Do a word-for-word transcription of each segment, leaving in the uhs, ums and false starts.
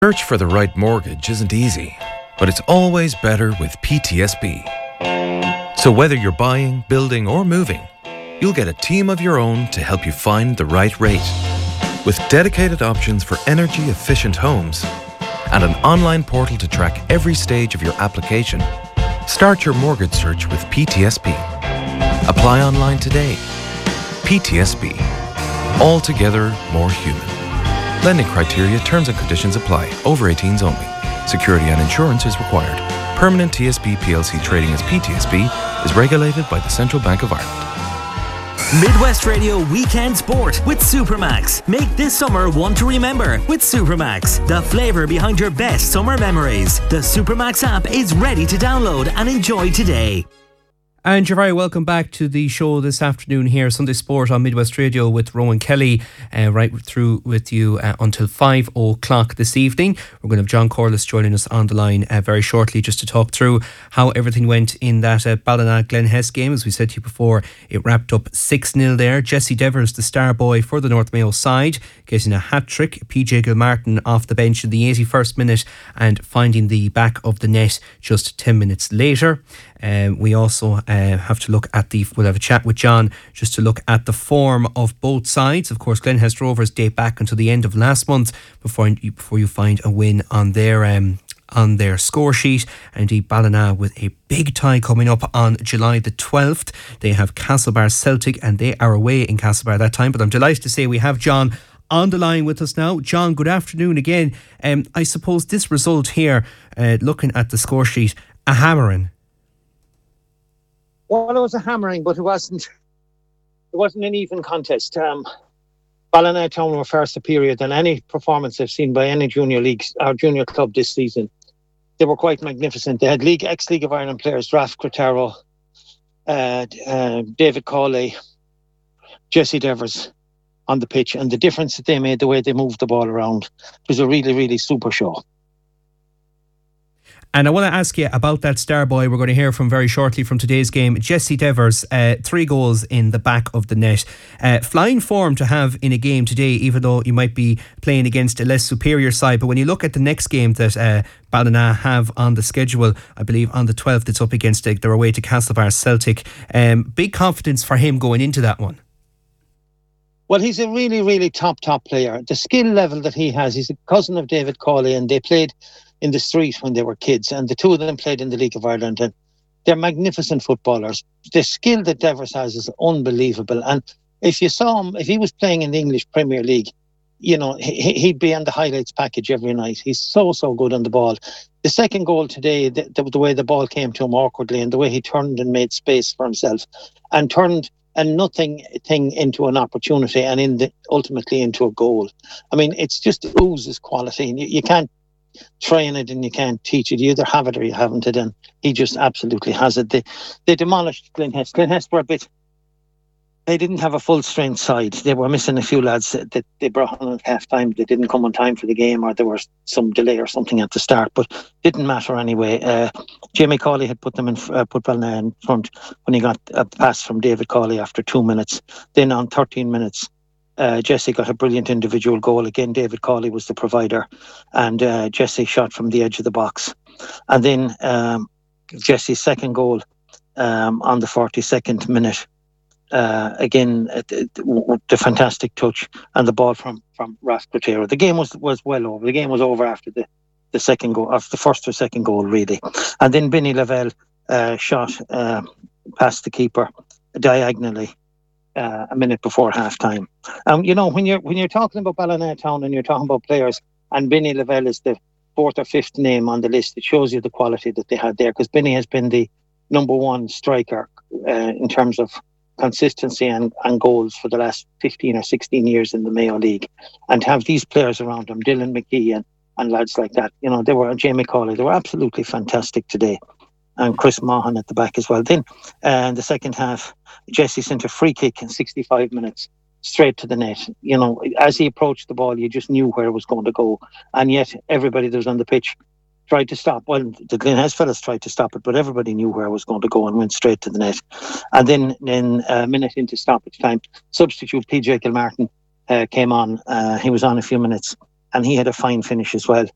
Search for the right mortgage isn't easy, but it's always better with P T S B. So whether you're buying, building or moving, you'll get a team of your own to help you find the right rate. With dedicated options for energy-efficient homes and an online portal to track every stage of your application, start your mortgage search with P T S B. Apply online today. P T S B. Altogether more human. Lending criteria, terms and conditions apply. Over eighteens only. Security and insurance is required. Permanent T S B P L C trading as P T S B is regulated by the Central Bank of Ireland. Midwest Radio Weekend Sport with Supermax. Make this summer one to remember with Supermax. The flavour behind your best summer memories. The Supermax app is ready to download and enjoy today. And you're very welcome back to the show this afternoon here, Sunday Sport on Midwest Radio with Rowan Kelly, uh, right through with you uh, until five o'clock this evening. We're going to have John Corliss joining us on the line uh, very shortly just to talk through how everything went in that uh, Ballina-Glen Hess game. As we said to you before, it wrapped up six nil there. Jesse Devers, the star boy for the North Mayo side, getting a hat-trick. P J Gilmartin off the bench in the eighty-first minute and finding the back of the net just ten minutes later. Um, we also uh, have to look at the, we'll have a chat with John just to look at the form of both sides. Of course, Glen Hess Rovers date back until the end of last month before you, before you find a win on their um, on their score sheet. And indeed, Ballina with a big tie coming up on July the twelfth. They have Castlebar Celtic and they are away in Castlebar that time. But I'm delighted to say we have John on the line with us now. John, good afternoon again. Um, I suppose this result here, uh, looking at the score sheet, a hammering. Well, it was a hammering, but it wasn't. It wasn't an even contest. Um, Ballina were far superior than any performance I've seen by any junior league or junior club this season. They were quite magnificent. They had league ex-League of Ireland players, Ralph Cretaro, uh, uh, David Cawley, Jesse Devers on the pitch, and the difference that they made, the way they moved the ball around, was a really, really super show. And I want to ask you about that star boy we're going to hear from very shortly from today's game, Jesse Devers, uh, three goals in the back of the net. Uh, flying form to have in a game today, even though you might be playing against a less superior side. But when you look at the next game that uh, Ballina have on the schedule, I believe on the twelfth, it's up against uh, their away to Castlebar Celtic. Um, big confidence for him going into that one. Well, he's a really, really top, top player. The skill level that he has, he's a cousin of David Cawley, and they played in the street when they were kids, and the two of them played in the League of Ireland, and they're magnificent footballers. The skill that Devers has is unbelievable, and if you saw him, if he was playing in the English Premier League, you know, he, he'd be on the highlights package every night. He's so, so good on the ball. The second goal today, the, the, the way the ball came to him awkwardly and the way he turned and made space for himself and turned a nothing thing into an opportunity and in the, ultimately into a goal. I mean, it's just oozes quality, and you, you can't train it and you can't teach it. You either have it or you haven't it, and he just absolutely has it. They they demolished Glen Hess. Glen Hess were a bit, they didn't have a full strength side. They were missing a few lads that, that they brought on at half time. They didn't come on time for the game, or there was some delay or something at the start, but didn't matter anyway. Uh, Jamie Cawley had put them in, uh, put Ballina in front when he got a pass from David Cawley after two minutes. Then on thirteen minutes, Uh, Jesse got a brilliant individual goal. Again, David Cawley was the provider, and uh, Jesse shot from the edge of the box. And then um, Jesse's second goal um, on the forty-second minute. Uh, again, uh, the, the fantastic touch and the ball from from Ralph Cretaro. The game was was well over. The game was over after the, the second goal, after the first or second goal, really. And then Benny Lavelle uh, shot uh, past the keeper diagonally. Uh, a minute before half time. Um, you know, when you're when you're talking about Ballina Town and you're talking about players, and Benny Lavelle is the fourth or fifth name on the list, it shows you the quality that they had there, because Benny has been the number one striker uh, in terms of consistency and, and goals for the last fifteen or sixteen years in the Mayo League. And to have these players around him, Dylan McGee and, and lads like that, you know, they were, Jamie Cawley, they were absolutely fantastic today. And Chris Mahan at the back as well. Then uh, in the second half, Jesse sent a free kick in sixty-five minutes straight to the net. You know, as he approached the ball, you just knew where it was going to go. And yet everybody that was on the pitch tried to stop. Well, the Glen Hess fellas tried to stop it, but everybody knew where it was going to go and went straight to the net. And then, then a minute into stoppage time, substitute P J Gilmartin uh, came on. Uh, he was on a few minutes, and he had a fine finish as well.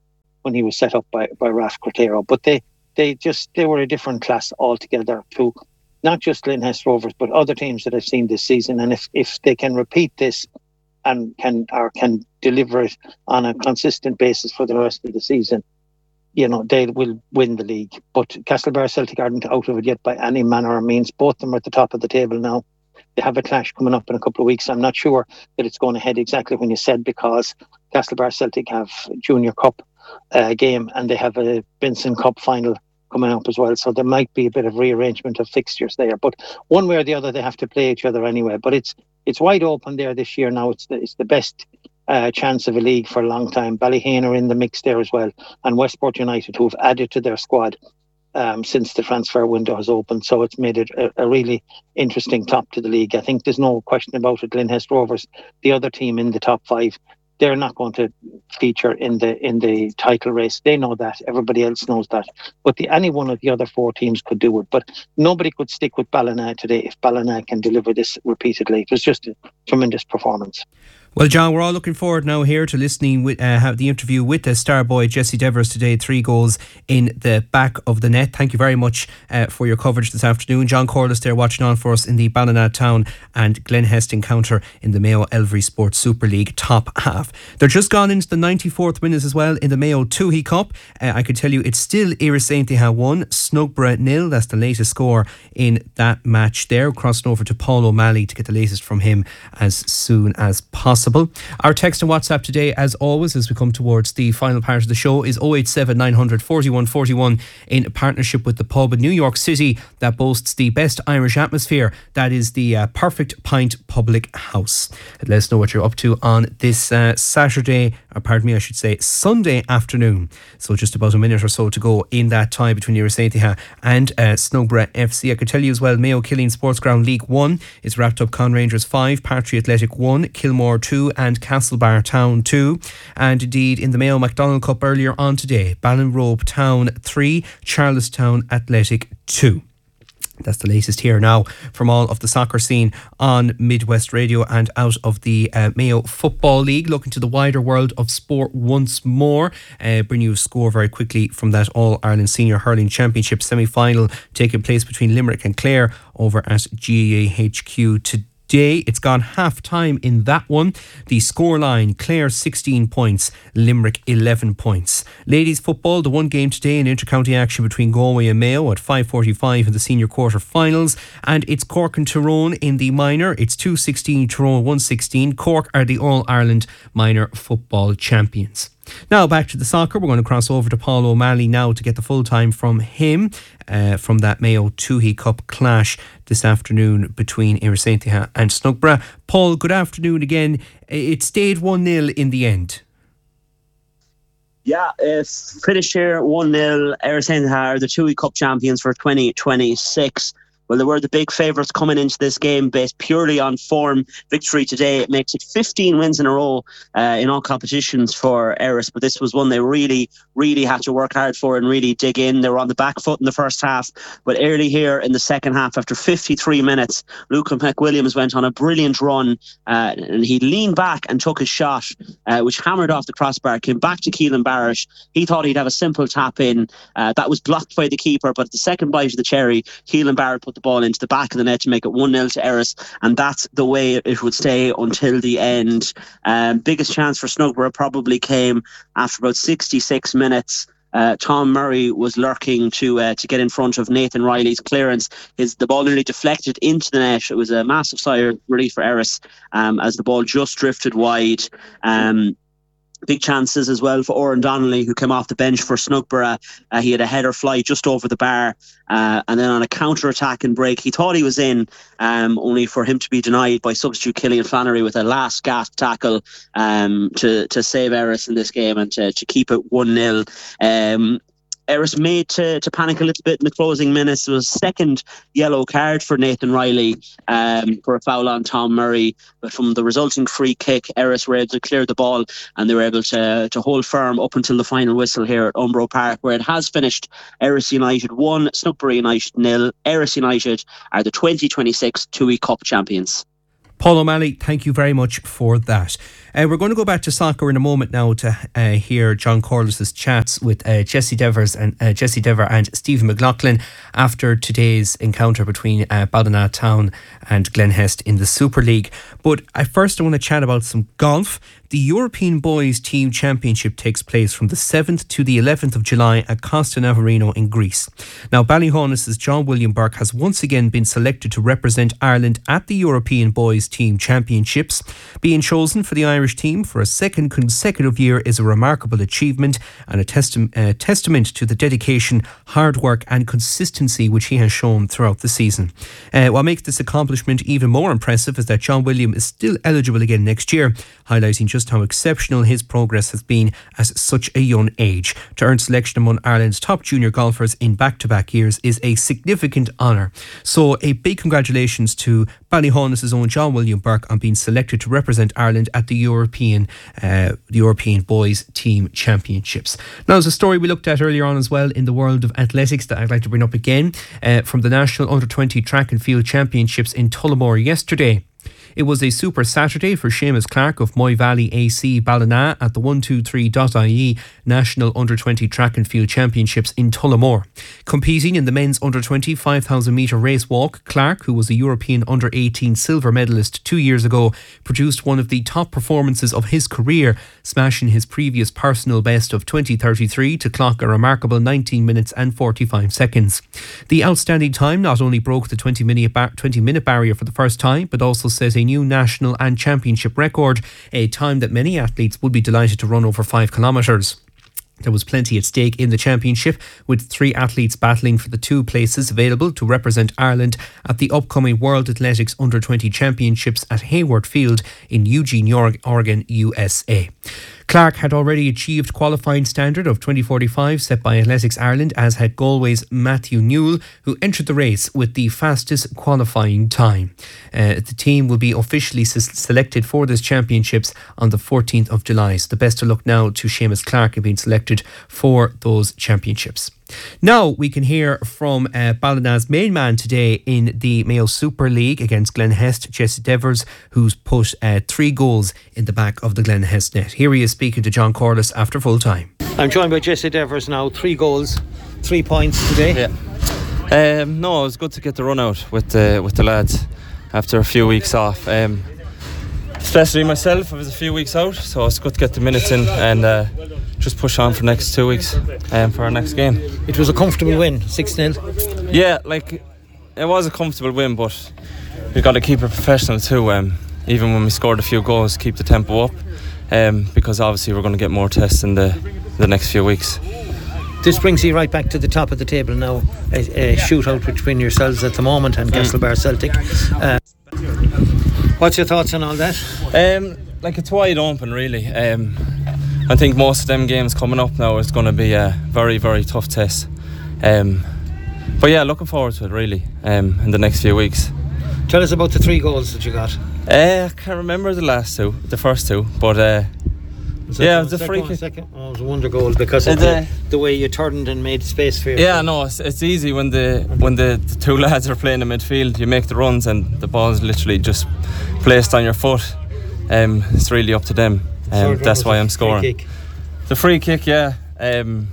when he was set up by, by Ralph Cretero. But they, they just they were a different class altogether to not just Glenhest Rovers, but other teams that I've seen this season. And if, if they can repeat this and can or can deliver it on a consistent basis for the rest of the season, you know, they will win the league. But Castlebar Celtic aren't out of it yet by any manner of means. Both of them are at the top of the table now. They have a clash coming up in a couple of weeks. I'm not sure that it's going ahead exactly when you said, because Castlebar Celtic have a Junior Cup uh, game and they have a Benson Cup final coming up as well. So there might be a bit of rearrangement of fixtures there. But one way or the other, they have to play each other anyway. But it's it's wide open there this year now. It's the, it's the best uh, chance of a league for a long time. Ballyhane are in the mix there as well. And Westport United, who have added to their squad Um, since the transfer window has opened. So it's made it a, a really interesting top to the league. I think there's no question about it. Glenhest Rovers, the other team in the top five, they're not going to feature in the in the title race. They know that. Everybody else knows that. But the, any one of the other four teams could do it. But nobody could stick with Ballina today if Ballina can deliver this repeatedly. It was just a tremendous performance. Well, John, we're all looking forward now here to listening with uh, have the interview with the star boy Jesse Devers today. Three goals in the back of the net. Thank you very much uh, for your coverage this afternoon. John Corliss there watching on for us in the Ballinatown and Glenhest encounter in the Mayo Elvery Sports Super League top half. They're just gone into the ninety-fourth minutes as well in the Mayo Toohey Cup. Uh, I could tell you it's still Irisaintiha one, Snugborough nil. That's the latest score in that match there. Crossing over to Paul O'Malley to get the latest from him as soon as possible. Our text and WhatsApp today, as always, as we come towards the final part of the show, is oh eight seven nine hundred forty-one forty-one in partnership with the pub in New York City that boasts the best Irish atmosphere. That is the uh, Perfect Pint Public House. Let us know what you're up to on this uh, Saturday, or pardon me, I should say Sunday afternoon. So just about a minute or so to go in that tie between Irisaintiha and uh, Snugborough F C. I could tell you as well, Mayo Killeen Sports Ground League one is wrapped up. Con Rangers five, Partry Athletic one, Kilmore two and Castlebar Town two. And indeed in the Mayo McDonald Cup earlier on today, Ballinrobe Town three, Charlestown Athletic two. That's the latest here now from all of the soccer scene on Midwest Radio and out of the uh, Mayo Football League. Looking to the wider world of sport once more. Uh, bring you a score very quickly from that All-Ireland Senior Hurling Championship semi-final taking place between Limerick and Clare over at G A A H Q today. Day. It's gone half time in that one. The scoreline: Clare sixteen points, Limerick eleven points. Ladies football, the one game today in inter-county action between Galway and Mayo at five forty-five in the senior quarter finals, and it's Cork and Tyrone in the minor. It's two sixteen Tyrone one sixteen. Cork are the All-Ireland minor football champions. Now back to the soccer. We're going to cross over to Paul O'Malley now to get the full time from him uh, from that Mayo Toohey Cup clash this afternoon between Irisaintiha and Snugborough. Paul, good afternoon again. It stayed one nil in the end. Yeah, it's finished here one nil. Irisaintiha are the Toohey Cup champions for twenty twenty-six. Well, they were the big favourites coming into this game based purely on form. Victory today, it makes it fifteen wins in a row uh, in all competitions for Eris, but this was one they really, really had to work hard for and really dig in. They were on the back foot in the first half, but early here in the second half, after fifty-three minutes, Luke McWilliams went on a brilliant run uh, and he leaned back and took his shot, uh, which hammered off the crossbar, came back to Keelan Barish. He thought he'd have a simple tap in. Uh, that was blocked by the keeper, but the second bite of the cherry, Keelan Barish put the ball into the back of the net to make it one nil to Eris, and that's the way it would stay until the end. Um, biggest chance for Snugborough probably came after about sixty-six minutes. Uh, Tom Murray was lurking to uh, to get in front of Nathan Riley's clearance. His the ball nearly deflected into the net. It was a massive sigh of relief for Eris um, as the ball just drifted wide. Um, Big chances as well for Oren Donnelly, who came off the bench for Snugborough. Uh, he had a header fly just over the bar, uh, and then on a counter-attack and break, he thought he was in, um, only for him to be denied by substitute Killian Flannery with a last gasp tackle um, to to save Eris in this game and to, to keep it one nil. Um, Eris made to, to panic a little bit in the closing minutes. It was a second yellow card for Nathan Riley um, for a foul on Tom Murray. But from the resulting free kick, Eris were able to clear the ball and they were able to, to hold firm up until the final whistle here at Umbro Park, where it has finished Eris United one, Snugborough United nil. Eris United are the twenty twenty-six Toohey Cup champions. Paul O'Malley, thank you very much for that. Uh, we're going to go back to soccer in a moment now to uh, hear John Corliss's chats with uh, Jesse Devers and uh, Jesse Dever and Stephen McLaughlin after today's encounter between uh, Ballina Town and Glen Hest in the Super League. But at first I want to chat about some golf. The European Boys Team Championship takes place from the seventh to the eleventh of July at Costa Navarino in Greece. Now, Ballyhonus's John William Burke has once again been selected to represent Ireland at the European Boys Team Championships. Being chosen for the Irish team for a second consecutive year is a remarkable achievement and a testi- uh, testament to the dedication, hard work and consistency which he has shown throughout the season. Uh, what makes this accomplishment even more impressive is that John William is still eligible again next year, highlighting just how exceptional his progress has been at such a young age. To earn selection among Ireland's top junior golfers in back-to-back years is a significant honour. So a big congratulations to Ballyhonus's own John William Burke on being selected to represent Ireland at the European uh, the European Boys Team Championships. Now, there's a story we looked at earlier on as well in the world of athletics that I'd like to bring up again uh, from the National Under twenty Track and Field Championships in Tullamore yesterday. It was a super Saturday for Seamus Clark of Moy Valley A C Ballina at the one two three dot I E National Under twenty Track and Field Championships in Tullamore. Competing in the men's Under twenty five thousand metre race walk, Clark, who was a European Under eighteen silver medalist two years ago, produced one of the top performances of his career, smashing his previous personal best of twenty thirty-three to clock a remarkable nineteen minutes and forty-five seconds. The outstanding time not only broke the twenty minute, bar- twenty minute barrier for the first time, but also set a new national and championship record, a time that many athletes would be delighted to run over five kilometres. There was plenty at stake in the championship, with three athletes battling for the two places available to represent Ireland at the upcoming World Athletics Under twenty Championships at Hayward Field in Eugene, Oregon, U S A. Clark had already achieved qualifying standard of twenty forty-five set by Athletics Ireland, as had Galway's Matthew Newell, who entered the race with the fastest qualifying time. Uh, the team will be officially s- selected for this championships on the fourteenth of July. So the best of luck now to Seamus Clark in being selected for those championships. Now we can hear from uh, Ballina's main man today in the Mayo Super League against Glen Hest, Jesse Devers, who's put uh, three goals in the back of the Glen Hest net. Here he is speaking to John Corliss after full time. I'm joined by Jesse Devers now. Three goals, three points today. Yeah. Um, no, it was good to get the run out with the with the lads after a few weeks off. Um, especially myself, I was a few weeks out, so it's good to get the minutes in and uh, just push on for the next two weeks um, for our next game. It was a comfortable win, six nil. Yeah, like it was a comfortable win, but we got to keep it professional too. Um, even when we scored a few goals, keep the tempo up, um, because obviously we're going to get more tests in the the next few weeks. This brings you right back to the top of the table now. A, a shootout between yourselves at the moment and Castlebar Celtic. Uh, what's your thoughts on all that? Um, like it's wide open, really. Um, I think most of them games coming up now is going to be a very, very tough test. Um, but yeah, looking forward to it really um, in the next few weeks. Tell us about the three goals that you got. Uh, I can't remember the last two, the first two, but uh, yeah, it was a free kick. Oh, it was a wonder goal because of the, the way you turned and made space for yourself. Yeah, no, it's, it's easy when the when the, the two lads are playing in midfield. You make the runs and the ball's literally just placed on your foot. Um, it's really up to them. Um, that's why I'm scoring. Free kick. The free kick, yeah. Um,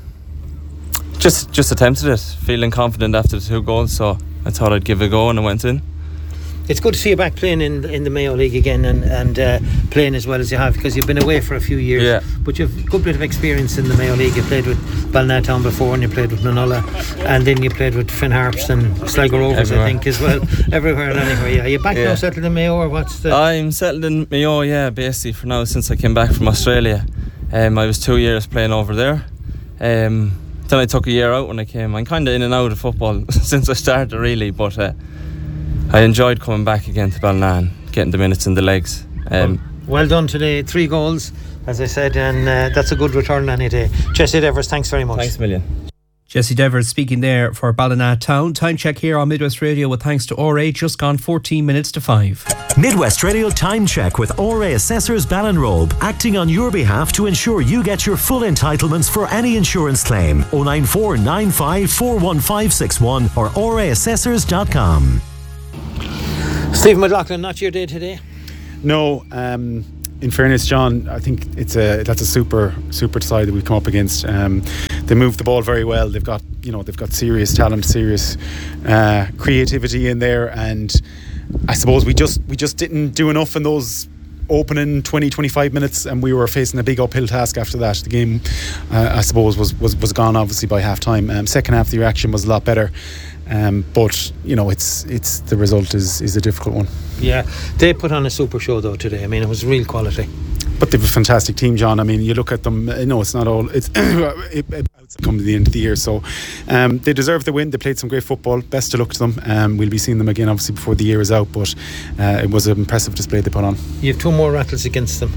just just attempted it, feeling confident after the two goals, so I thought I'd give it a go and I went in. It's good to see you back playing in in the Mayo League again and, and uh, playing as well as you have, because you've been away for a few years. Yeah. But you've a good bit of experience in the Mayo League. You played with Ballinatown before and you played with Nulla, and then you played with Finn Harps and Sligo Rovers, Everywhere. I think, as well. Everywhere and anywhere. Yeah. Are you back Yeah. now, settled in Mayo, or what's the... I'm settled in Mayo, yeah, basically for now, since I came back from Australia. Um, I was two years playing over there. Um, then I took a year out when I came. I'm kind of in and out of football since I started, really, but uh, I enjoyed coming back again to Ballina, getting the minutes in the legs. Um, well done today. Three goals, as I said, and uh, that's a good return any day. Jesse Devers, thanks very much. thanks a million. Jesse Devers speaking there for Ballinatown. Time check here on Midwest Radio with thanks to O R A, just gone fourteen minutes to five. Midwest Radio time check with O R A Assessors Ballinrobe, acting on your behalf to ensure you get your full entitlements for any insurance claim. oh nine four nine five four one five six one or O R A assessors dot com. Stephen McLaughlin, not your day today? No, um, in fairness, John, I think it's a that's a super super side that we've come up against. Um, they move the ball very well. They've got you know they've got serious talent, serious uh, creativity in there, and I suppose we just we just didn't do enough in those opening twenty, twenty-five minutes, and we were facing a big uphill task after that. The game, uh, I suppose, was, was, was gone obviously by half time. Um, second half, the reaction was a lot better, um, but you know, it's it's the result is is a difficult one. Yeah, they put on a super show though today. I mean, it was real quality. But they've a fantastic team, John. I mean, you look at them. No, it's not all. It's it, it, come to the end of the year, so um, they deserve the win. They played some great football. Best of luck to them. Um, we'll be seeing them again, obviously, before the year is out. But uh, it was an impressive display they put on. You have two more rattles against them.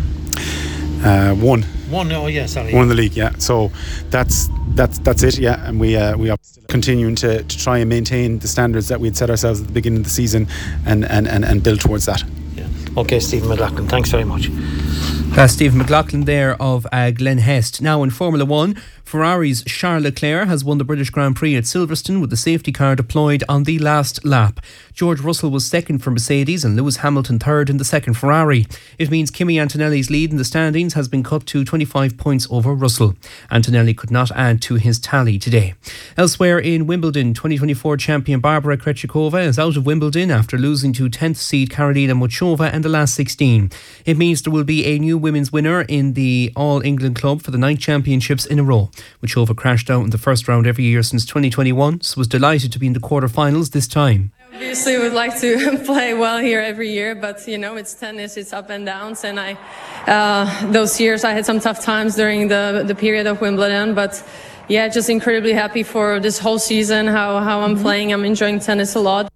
Uh, one. One. Oh yeah, sorry. One in the league. Yeah. So that's that's that's it. Yeah, and we uh, we are continuing to, to try and maintain the standards that we had set ourselves at the beginning of the season, and and, and, and build towards that. Yeah. Okay, Stephen McLaughlin. Thanks very much. That's Stephen McLaughlin there of uh, Glen Hest. Now in Formula one, Ferrari's Charles Leclerc has won the British Grand Prix at Silverstone with the safety car deployed on the last lap. George Russell was second for Mercedes and Lewis Hamilton third in the second Ferrari. It means Kimi Antonelli's lead in the standings has been cut to twenty-five points over Russell. Antonelli could not add to his tally today. Elsewhere in Wimbledon, twenty twenty-four champion Barbara Krejcikova is out of Wimbledon after losing to tenth seed Karolina Muchova in the last sixteen. It means there will be a new women's winner in the All England club for the ninth championships in a row. Muchova crashed out in the first round every year since twenty twenty-one, so was delighted to be in the quarterfinals this time. Obviously would like to play well here every year, but you know, it's tennis, it's up and downs, and I uh, those years I had some tough times during the the period of Wimbledon, but yeah, just incredibly happy for this whole season, how, how I'm playing. I'm enjoying tennis a lot.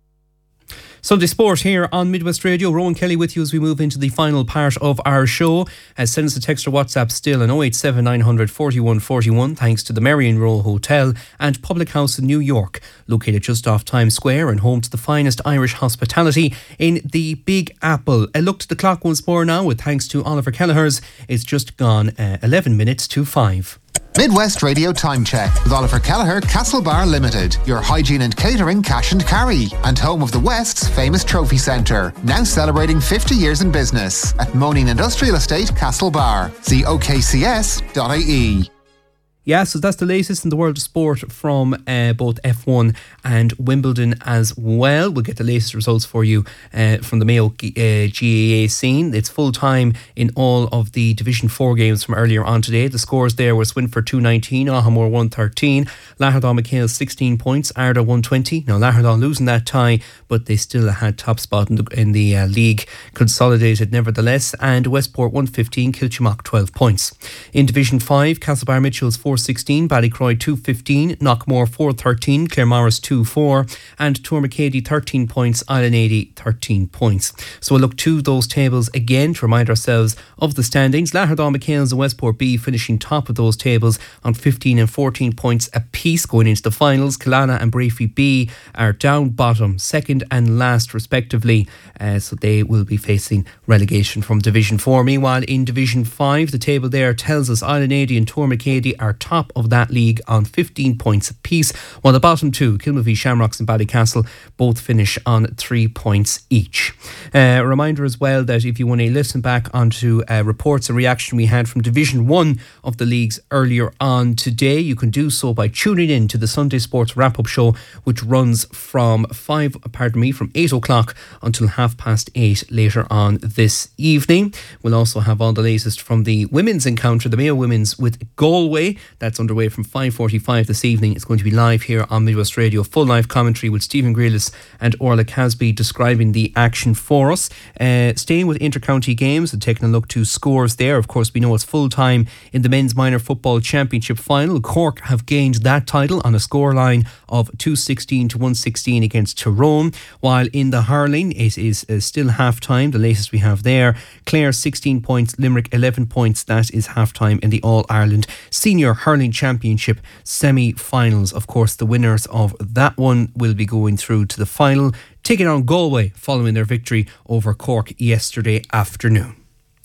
Sunday Sport here on Midwest Radio. Rowan Kelly with you as we move into the final part of our show. Uh, send us a text or WhatsApp still on oh eight seven nine hundred forty-one forty-one, thanks to the Marion Row Hotel and Public House in New York, located just off Times Square and home to the finest Irish hospitality in the Big Apple. A look to the clock once more now, with thanks to Oliver Kelleher's. It's just gone uh, eleven minutes to five. Midwest Radio Time Check with Oliver Kelleher, Castlebar Limited, your hygiene and catering cash and carry, and home of the West's famous trophy centre, now celebrating fifty years in business at Moaning Industrial Estate, Castlebar. See o k c s dot i e. Yeah, so that's the latest in the world of sport from uh, both F one and Wimbledon as well. We'll get the latest results for you uh, from the Mayo G A A scene. It's full time in all of the Division four games from earlier on today. The scores there were Swinford two nineteen, Ahamore one thirteen, Lahardal McHale sixteen points, Arda one twenty. Now Lahardal losing that tie, but they still had top spot in the, in the uh, league, consolidated nevertheless, and Westport one fifteen, Kilchimock twelve points. In Division five, Castlebar Mitchells four sixteen, Ballycroy two fifteen, Knockmore four thirteen, Claremorris two four, and Tourmacady thirteen points, Island eighty thirteen points. So we'll look to those tables again to remind ourselves of the standings. Lahardal McHale's and Westport B finishing top of those tables on fifteen and fourteen points apiece going into the finals. Killala and Brafey B are down bottom, second and last respectively, uh, so they will be facing relegation from Division four. Meanwhile, in Division five, the table there tells us Island eighty and Tourmacady are top of that league on fifteen points apiece, while the bottom two, Kilmavie Shamrocks and Ballycastle, both finish on three points each. Uh, a reminder as well that if you want to listen back onto uh, reports and reaction we had from Division one of the leagues earlier on today, you can do so by tuning in to the Sunday Sports Wrap-Up Show, which runs from five, pardon me, from eight o'clock until half past eight later on this evening. We'll also have all the latest from the women's encounter, the Mayo Women's with Galway. That's underway from five forty-five this evening. It's going to be live here on Midwest Radio. Full live commentary with Stephen Grealis and Orla Casby describing the action for us. Uh, staying with inter-county games and taking a look to scores there. Of course, we know it's full time in the Men's Minor Football Championship final. Cork have gained that title on a scoreline of two sixteen to one sixteen against Tyrone. While in the hurling, it is uh, still half time. The latest we have there, Clare sixteen points, Limerick eleven points. That is half time in the All Ireland Senior Hurling Championship semi-finals. Of course, the winners of that one will be going through to the final, taking on Galway following their victory over Cork yesterday afternoon.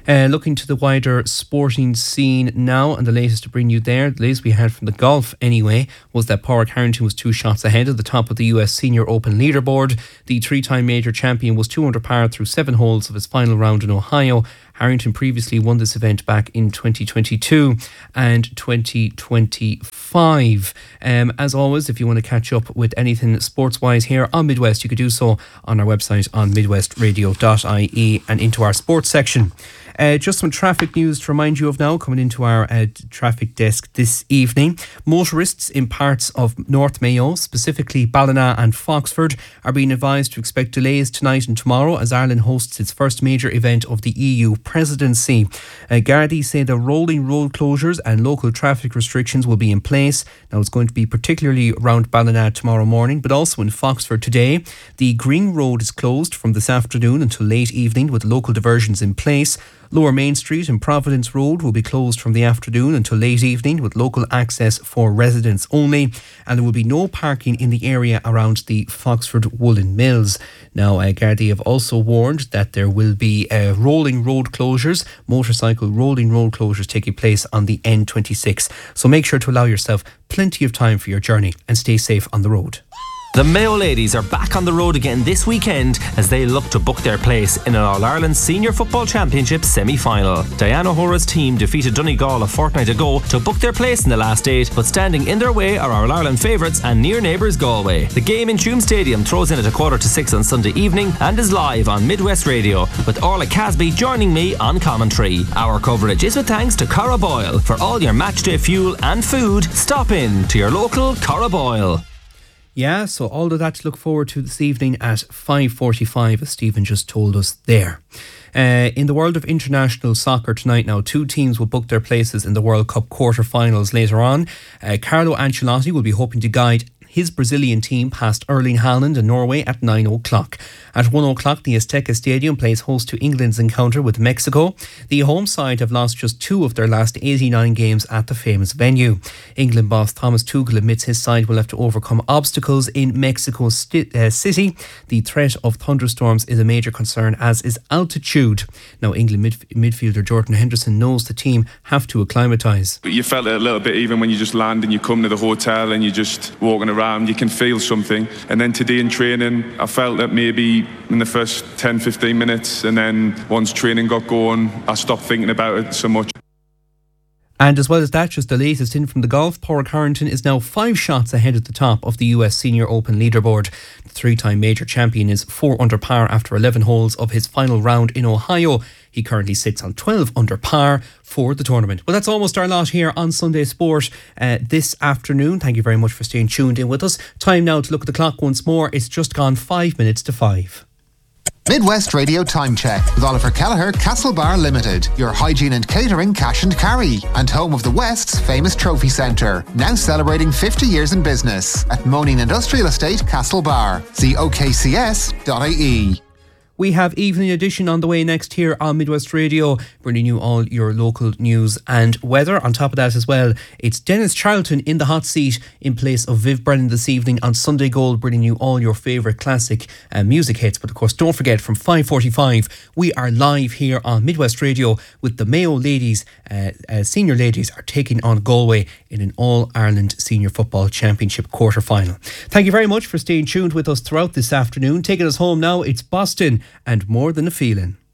Uh, looking to the wider sporting scene now, and the latest to bring you there, the latest we had from the golf anyway, was that Pádraig Harrington was two shots ahead of the top of the U S Senior Open leaderboard. The three-time major champion was two under par through seven holes of his final round in Ohio. Harrington previously won this event back in twenty twenty-two and twenty twenty-five. Um, as always, if you want to catch up with anything sports-wise here on Midwest, you could do so on our website on midwest radio dot I E and into our sports section. Uh, just some traffic news to remind you of now, coming into our uh, traffic desk this evening. Motorists in parts of North Mayo, specifically Ballina and Foxford, are being advised to expect delays tonight and tomorrow as Ireland hosts its first major event of the E U presidency. Uh, Gardaí say the rolling road closures and local traffic restrictions will be in place. Now, it's going to be particularly around Ballina tomorrow morning, but also in Foxford today. The Green Road is closed from this afternoon until late evening with local diversions in place. Lower Main Street and Providence Road will be closed from the afternoon until late evening with local access for residents only, and there will be no parking in the area around the Foxford Woolen Mills. Now, uh, Gardaí have also warned that there will be uh, rolling road closures, motorcycle rolling road closures taking place on the N twenty-six. So make sure to allow yourself plenty of time for your journey and stay safe on the road. The Mayo ladies are back on the road again this weekend as they look to book their place in an All-Ireland Senior Football Championship semi-final. Diana Hora's team defeated Donegal a fortnight ago to book their place in the last eight, but standing in their way are our All-Ireland favourites and near neighbours Galway. The game in Tuam Stadium throws in at a quarter to six on Sunday evening and is live on Midwest Radio, with Orla Casby joining me on commentary. Our coverage is with thanks to Cara Boyle. For all your matchday fuel and food, stop in to your local Cara Boyle. Yeah, so all of that to look forward to this evening at five forty-five, as Stephen just told us there. Uh, in the world of international soccer tonight now, two teams will book their places in the World Cup quarter-finals later on. Uh, Carlo Ancelotti will be hoping to guide his Brazilian team past Erling Haaland and Norway at nine o'clock. At one o'clock, the Azteca Stadium plays host to England's encounter with Mexico. The home side have lost just two of their last eighty-nine games at the famous venue. England boss Thomas Tuchel admits his side will have to overcome obstacles in Mexico sti- uh, City. The threat of thunderstorms is a major concern, as is altitude. Now, England midf- midfielder Jordan Henderson knows the team have to acclimatise. You felt it a little bit even when you just land and you come to the hotel and you're just walking around. You can feel something. And then today in training, I felt that maybe in the first ten, fifteen minutes, and then once training got going, I stopped thinking about it so much. And as well as that, just the latest in from the golf, Pádraig Harrington is now five shots ahead at the top of the U S Senior Open leaderboard. The three-time major champion is four under par after eleven holes of his final round in Ohio. He currently sits on twelve under par for the tournament. Well, that's almost our lot here on Sunday Sport uh, this afternoon. Thank you very much for staying tuned in with us. Time now to look at the clock once more. It's just gone five minutes to five. Midwest Radio Time Check with Oliver Kelleher, Castlebar Limited, your hygiene and catering cash and carry, and home of the West's famous trophy centre, now celebrating fifty years in business at Moaning Industrial Estate, Castlebar. See O K C S dot I E. We have Evening Edition on the way next here on Midwest Radio, bringing you all your local news and weather. On top of that as well, it's Dennis Charlton in the hot seat in place of Viv Brennan this evening on Sunday Gold, bringing you all your favourite classic uh, music hits. But of course, don't forget, from five forty-five, we are live here on Midwest Radio with the Mayo ladies, uh, uh, senior ladies, are taking on Galway in an All-Ireland Senior Football Championship quarter-final. Thank you very much for staying tuned with us throughout this afternoon. Taking us home now, it's Boston and More Than a Feeling.